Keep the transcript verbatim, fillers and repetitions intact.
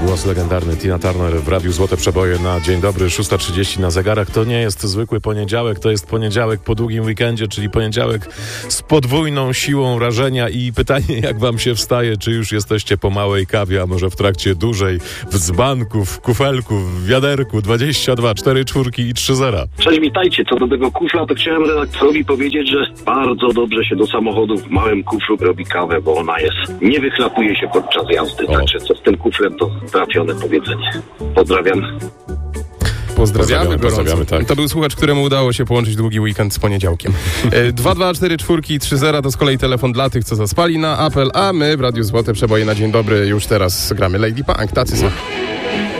Głos legendarny Tina Turner w Radiu Złote Przeboje na dzień dobry, szósta trzydzieści na zegarach. To nie jest zwykły poniedziałek, to jest poniedziałek po długim weekendzie, czyli poniedziałek z podwójną siłą rażenia i pytanie, jak wam się wstaje, czy już jesteście po małej kawie, a może w trakcie dużej, w dzbanku, w kufelku, w wiaderku, dwadzieścia dwa, cztery czwórki i trzy zera. Cześć, witajcie. Co do tego kufla, to chciałem redaktorowi powiedzieć, że bardzo dobrze się do samochodu w małym kuflu robi kawę, bo ona jest, nie wychlapuje się podczas jazdy. O. Także co z tym kuflem, to trafione powiedzenie. Pozdrawiam. Pozdrawiamy, Pozdrawiamy, gorąco. pozdrawiamy, tak. To był słuchacz, któremu udało się połączyć długi weekend z poniedziałkiem. E, dwa dwa cztery czwórki i trzy zera to z kolei telefon dla tych, co zaspali na apel, a my w Radiu Złote Przeboje na dzień dobry już teraz gramy Lady Punk. Tacy są.